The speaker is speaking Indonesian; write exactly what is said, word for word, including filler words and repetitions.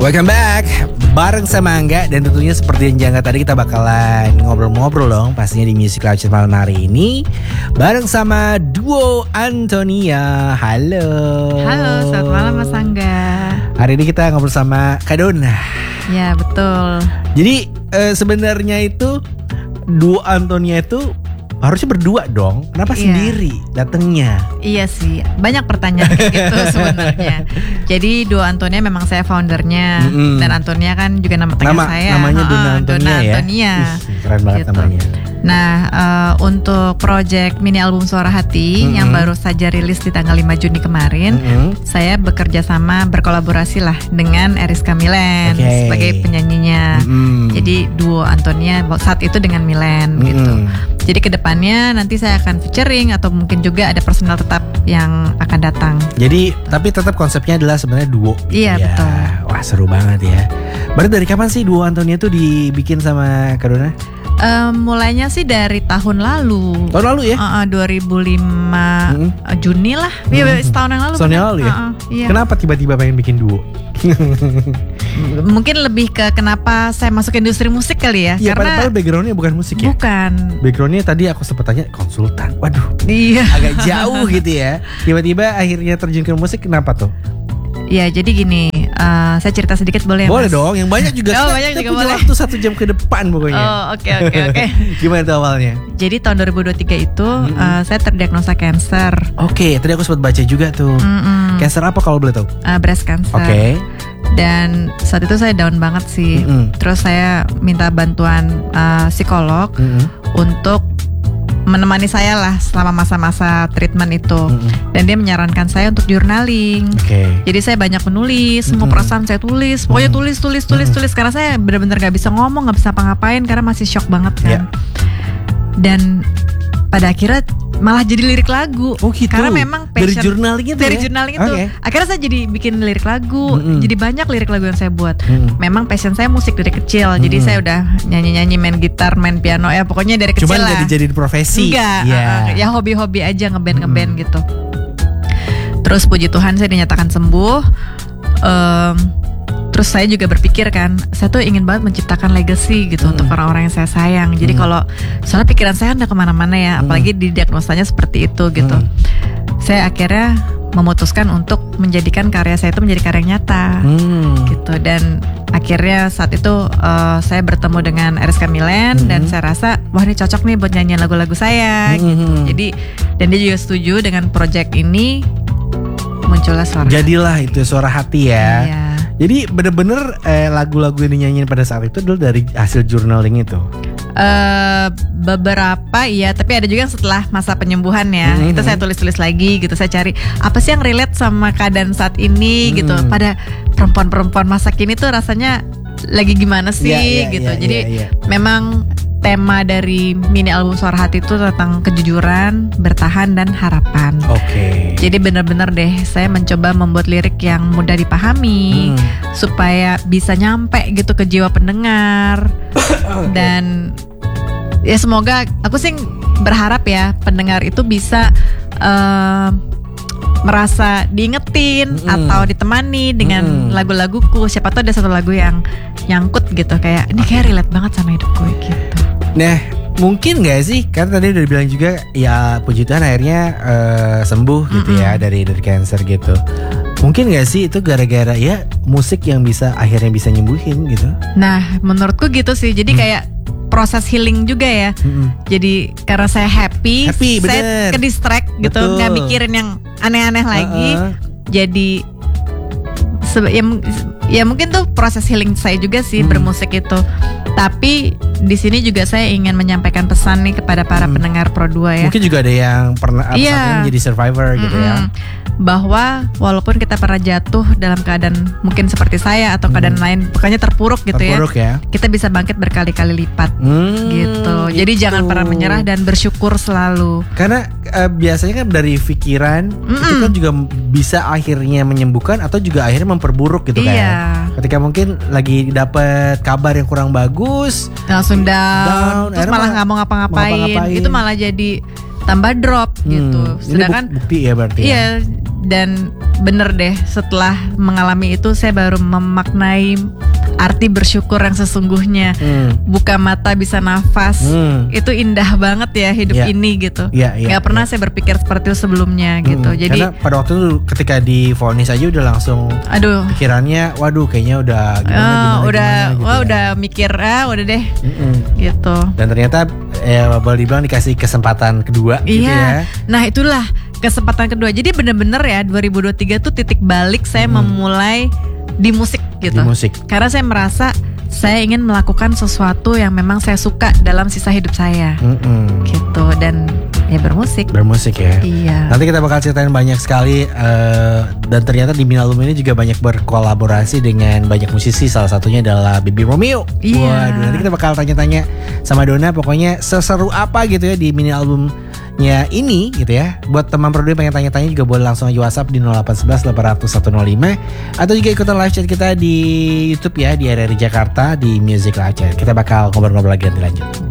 Welcome back, bareng sama Angga. Dan tentunya seperti yang Jangga tadi, kita bakalan ngobrol-ngobrol dong pastinya di Music Lounge malam hari ini bareng sama duo Antonia. Halo. Halo, selamat malam Mas Angga. Hari ini kita ngobrol sama Kak Dona. Ya betul. Jadi eh, sebenarnya itu duo Antonia itu harusnya berdua dong. Kenapa Iya. sendiri datangnya? Iya sih, banyak pertanyaan kayak gitu sebenarnya. Jadi duo Antonia memang saya foundernya, Mm-mm. dan Antonia kan juga nama tengah Nama saya. namanya Ha-ha, Dona Antonia Dona ya. Antonia. Ih, keren banget Gitu. namanya. Nah, uh, untuk project mini album Suara Hati Mm-mm. yang baru saja rilis di tanggal lima Juni kemarin, Mm-mm. saya bekerja sama berkolaborasi lah dengan Eriska Milen Oke. sebagai penyanyinya. Mm-mm. Jadi duo Antonia saat itu dengan Milen gitu. Mm-mm. Jadi kedepannya nanti saya akan featuring atau mungkin juga ada personal tetap yang akan datang. Jadi tapi tetap konsepnya adalah sebenarnya duo. Iya, Ya. betul. Wah, seru banget ya. Berarti dari kapan sih duo Antonia itu dibikin sama Kak Dona? Um, mulainya sih dari tahun lalu. Tahun lalu ya? Uh, uh, dua ribu lima Mm-mm. uh, Juni lah. Iya, Mm-mm. setahun yang lalu. Setahun yang bener. lalu ya? Uh, uh, iya. Kenapa tiba-tiba pengen bikin duo? Mungkin lebih ke kenapa saya masuk industri musik kali ya? Iya, Karena padahal backgroundnya bukan musik ya? bukan. Backgroundnya tadi aku sempat tanya konsultan. Waduh, Iya. agak jauh gitu ya. Tiba-tiba akhirnya terjun ke musik, kenapa tuh? Ya jadi gini, uh, saya cerita sedikit boleh ya, Boleh Mas? dong, yang banyak juga. Oh, Kita- banyak kita juga punya boleh. waktu satu jam ke depan pokoknya. Oh, oke oke oke. Gimana tuh awalnya? Jadi tahun dua ribu dua puluh tiga itu Mm-mm. uh, saya terdiagnosa cancer. Oke, tadi aku sempat baca juga tuh. Mm-mm. Cancer apa kalau boleh tahu? Uh, breast cancer. Oke. Dan saat itu saya down banget sih. Mm-mm. Terus saya minta bantuan uh, psikolog Mm-mm. untuk menemani saya lah selama masa-masa treatment itu. Mm-mm. Dan dia menyarankan saya untuk journaling. Oke. Jadi saya banyak menulis, semua Mm-mm. perasaan saya tulis. Pokoknya Mm. tulis, tulis, tulis, Mm. tulis. Karena saya benar-benar gak bisa ngomong, gak bisa apa-ngapain karena masih shock banget kan. Yeah. Dan pada akhirnya malah jadi lirik lagu. Oh gitu. Karena memang dari passion journaling itu dari ya? journaling itu. Oke. Akhirnya saya jadi bikin lirik lagu. Mm-mm. Jadi banyak lirik lagu yang saya buat. Mm-mm. Memang passion saya musik dari kecil. Jadi Mm-mm. saya udah nyanyi-nyanyi, main gitar, main piano, ya pokoknya dari kecil Cuman lah. jadi jadi profesi. Enggak, Ya. uh, uh, ya hobi-hobi aja ngeband-ngeband Mm-mm. gitu. Terus puji Tuhan saya dinyatakan sembuh. Em, terus saya juga berpikir kan, saya tuh ingin banget menciptakan legacy gitu Mm-mm. untuk orang-orang yang saya sayang. Jadi Mm. kalau soalnya pikiran saya udah kemana-mana ya, Mm-mm. apalagi di diagnosanya seperti itu gitu. Mm. Saya akhirnya memutuskan untuk menjadikan karya saya itu menjadi karya yang nyata. Hmm. Gitu. Dan akhirnya saat itu uh, saya bertemu dengan Eriska Milen, Mhm. dan saya rasa wah ini cocok nih buat nyanyian lagu-lagu saya Mhm. gitu. Jadi dan dia juga setuju dengan project ini, muncullah Suara. Jadilah itu Suara Hati ya. Iya. Jadi bener-bener eh, lagu-lagu yang dinyanyiin pada saat itu adalah dari hasil journaling itu. Eh, beberapa iya, tapi ada juga yang setelah masa penyembuhan ya. Mhm. Itu saya tulis-tulis lagi gitu. Saya cari apa sih yang relate sama keadaan saat ini gitu. Mhm. Pada perempuan-perempuan masa kini tuh rasanya lagi gimana sih Iya, iya, gitu. iya, Jadi iya, iya. memang tema dari mini album Suara Hati itu tentang kejujuran, bertahan, dan harapan. Oke. Jadi benar-benar deh saya mencoba membuat lirik yang mudah dipahami, Hmm. supaya bisa nyampe gitu ke jiwa pendengar. Dan ya semoga, aku sih berharap ya pendengar itu bisa eh, merasa diingetin Mm-mm. atau ditemani dengan Mm-mm. lagu-laguku. Siapa tahu ada satu lagu yang nyangkut gitu, kayak ini kayak relate banget sama hidup gue gitu. Nah, mungkin gak sih, kan tadi udah bilang juga ya puji Tuhan akhirnya eh, sembuh gitu Mm-mm. ya dari dari cancer gitu. Mungkin gak sih itu gara-gara ya musik yang bisa akhirnya bisa nyembuhin gitu. Nah, menurutku gitu sih. Jadi Hmm. kayak proses healing juga ya. Mm-mm. Jadi karena saya happy, Happy, saya bener. ke distract gitu, Betul. nggak mikirin yang aneh-aneh lagi. Uh-uh. Jadi sebe- ya, m- ya mungkin tuh proses healing saya juga sih, Hmm. bermusik itu. Tapi di sini juga saya ingin menyampaikan pesan nih kepada para Hmm. pendengar Pro dua ya. Mungkin juga ada yang pernah atau Iya. saat ini menjadi survivor gitu ya. Mm-mm. Bahwa walaupun kita pernah jatuh dalam keadaan mungkin seperti saya atau keadaan Hmm. lain, pokoknya terpuruk gitu Terpuruk ya. ya, kita bisa bangkit berkali-kali lipat. Hmm, Gitu. Jadi gitu. jangan pernah menyerah dan bersyukur selalu. Karena eh, biasanya kan dari pikiran itu Mm-mm. kan juga bisa akhirnya menyembuhkan atau juga akhirnya memperburuk gitu kan. Iya. Ketika mungkin lagi dapat kabar yang kurang bagus, Langsung down, Down, terus akhirnya malah malah- nggak mau ngapa-ngapain, ngapa-ngapain. itu malah jadi tambah drop gitu. hmm, Sedangkan ini buk- bukti ya berarti. iya, ya? dan bener deh, setelah mengalami itu saya baru memaknai arti bersyukur yang sesungguhnya. Hmm. Buka mata bisa nafas, Hmm. itu indah banget ya hidup Ya. ini gitu. Ya, ya, Gak pernah ya. saya berpikir seperti itu sebelumnya gitu. Hmm, Jadi karena pada waktu itu ketika divonis aja udah langsung aduh, pikirannya, waduh kayaknya udah gimana, oh, gimana, udah gimana gitu wah ya. udah mikir ah udah deh Mm-mm. gitu. Dan ternyata eh, boleh dibilang dikasih kesempatan kedua gitu ya. Iya. Nah itulah kesempatan kedua. Jadi bener-bener ya dua ribu dua puluh tiga tuh titik balik saya Hmm. memulai di musik gitu. Di musik. Karena saya merasa saya ingin melakukan sesuatu yang memang saya suka dalam sisa hidup saya. Mm-mm. Gitu, dan ya bermusik. Bermusik ya. Iya. Nanti kita bakal ceritain banyak sekali eh, dan ternyata di Mini Album ini juga banyak berkolaborasi dengan banyak musisi, salah satunya adalah Baby Romeo. Iya. Waduh, nanti kita bakal tanya-tanya sama Donna pokoknya seseru apa gitu ya di Mini Albumnya ini gitu ya. Buat teman Produk pengen tanya-tanya juga boleh langsung aja WhatsApp di nol delapan satu satu delapan nol nol satu nol lima atau juga ikutan live chat kita di YouTube ya di R R I Jakarta di Music Live Chat. Kita bakal ngobrol-ngobrol lagi nanti lanjut.